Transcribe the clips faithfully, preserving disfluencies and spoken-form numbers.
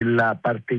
quella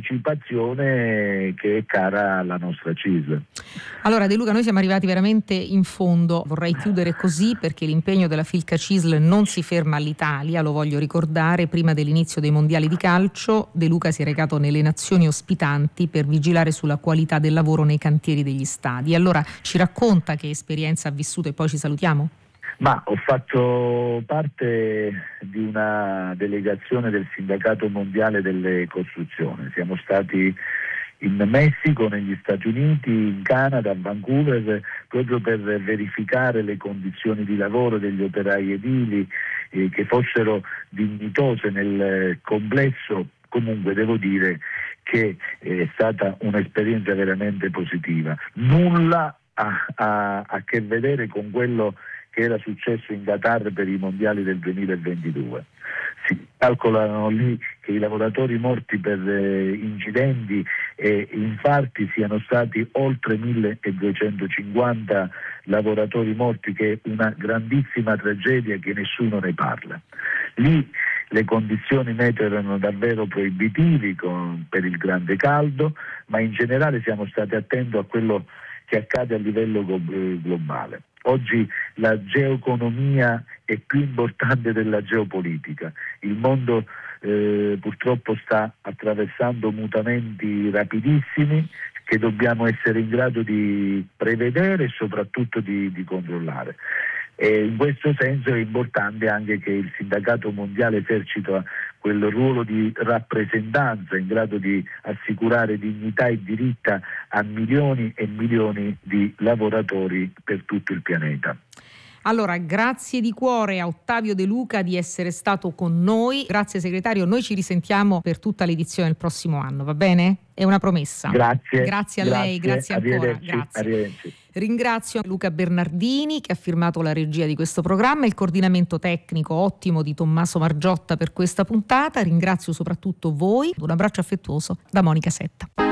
partecipazione che è cara alla nostra C I S. Allora De Luca, noi siamo arrivati veramente in fondo, vorrei chiudere così perché l'impegno della Filca C I S L non si ferma all'Italia, lo voglio ricordare. Prima dell'inizio dei mondiali di calcio De Luca si è recato nelle nazioni ospitanti per vigilare sulla qualità del lavoro nei cantieri degli stadi. Allora ci racconta che esperienza ha vissuto e poi ci salutiamo? Ma ho fatto parte di una delegazione del Sindacato Mondiale delle Costruzioni. Siamo stati in Messico, negli Stati Uniti, in Canada, a Vancouver, proprio per verificare le condizioni di lavoro degli operai edili, eh, che fossero dignitose nel complesso. Comunque devo dire che è stata un'esperienza veramente positiva. Nulla ha a, a che vedere con quello che era successo in Qatar per i mondiali del duemilaventidue. Si calcolano lì che i lavoratori morti per eh, incidenti e infarti siano stati oltre milleduecentocinquanta lavoratori morti, che è una grandissima tragedia che nessuno ne parla. Lì le condizioni meteo erano davvero proibitivi con, per il grande caldo, ma in generale siamo stati attenti a quello che accade a livello globale. Oggi la geoeconomia è più importante della geopolitica. Il mondo eh, purtroppo sta attraversando mutamenti rapidissimi che dobbiamo essere in grado di prevedere e soprattutto di, di controllare. E in questo senso è importante anche che il sindacato mondiale esercita quel ruolo di rappresentanza in grado di assicurare dignità e diritti a milioni e milioni di lavoratori per tutto il pianeta. Allora, grazie di cuore a Ottavio De Luca di essere stato con noi. Grazie segretario, noi ci risentiamo per tutta l'edizione del prossimo anno, va bene? È una promessa. Grazie. Grazie a grazie, lei, grazie ancora. Grazie. Arrivederci. Ringrazio Luca Bernardini che ha firmato la regia di questo programma, il coordinamento tecnico ottimo di Tommaso Margiotta per questa puntata. Ringrazio soprattutto voi. Un abbraccio affettuoso da Monica Setta.